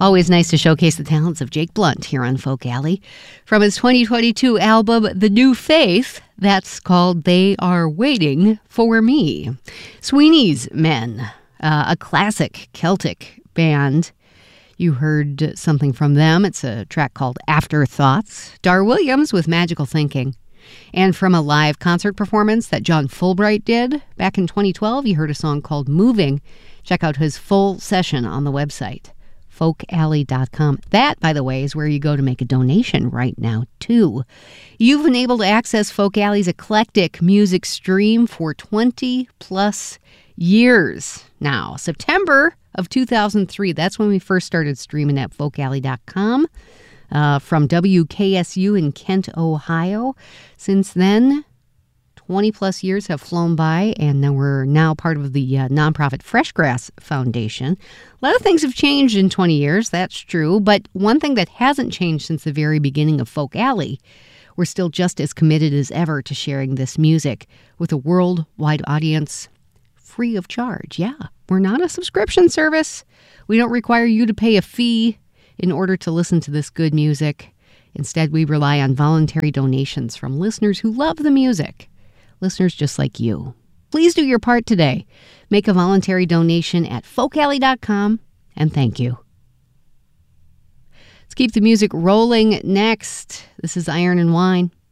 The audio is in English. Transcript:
Always nice to showcase the talents of Jake Blunt here on Folk Alley. From his 2022 album, The New Faith, that's called They Are Waiting for Me. Sweeney's Men, a classic Celtic band. You heard something from them. It's a track called Afterthoughts. Dar Williams with Magical Thinking. And from a live concert performance that John Fulbright did back in 2012, you heard a song called Moving. Check out his full session on the website, folkalley.com. That, by the way, is where you go to make a donation right now, too. You've been able to access Folk Alley's eclectic music stream for 20-plus years now. September of 2003, that's when we first started streaming at folkalley.com. From WKSU in Kent, Ohio. Since then, 20-plus years have flown by, and then we're now part of the nonprofit Freshgrass Foundation. A lot of things have changed in 20 years, that's true, but one thing that hasn't changed since the very beginning of Folk Alley, we're still just as committed as ever to sharing this music with a worldwide audience free of charge. Yeah, we're not a subscription service. We don't require you to pay a fee in order to listen to this good music. Instead, we rely on voluntary donations from listeners who love the music. Listeners just like you. Please do your part today. Make a voluntary donation at folkalley.com, and thank you. Let's keep the music rolling next. This is Iron and Wine.